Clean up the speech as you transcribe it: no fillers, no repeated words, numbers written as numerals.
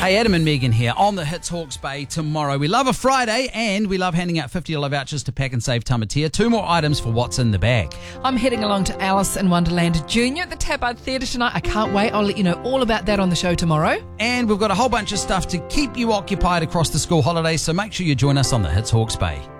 Hey, Adam and Megan here on the Hits Hawke's Bay tomorrow. We love a Friday and we love handing out $50 vouchers to Pack and Save Tamatea. 2 more items for what's in the bag. I'm heading along to Alice in Wonderland Junior at the Tabard Theatre tonight. I can't wait. I'll let you know all about that on the show tomorrow. And we've got a whole bunch of stuff to keep you occupied across the school holidays, so make sure you join us on the Hits Hawke's Bay.